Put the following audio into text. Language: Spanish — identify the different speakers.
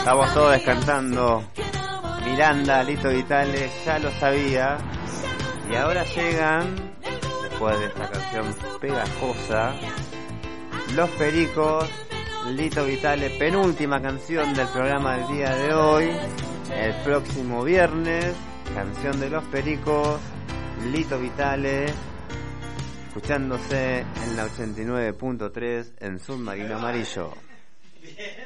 Speaker 1: Estamos todos descantando. Miranda, Lito Vitale, ya lo sabía. Y ahora llegan, después de esta canción pegajosa, Los Pericos, Lito Vitale, penúltima canción del programa del día de hoy. El próximo viernes, canción de Los Pericos, Lito Vitale, escuchándose en la 89.3 en Submarino Amarillo.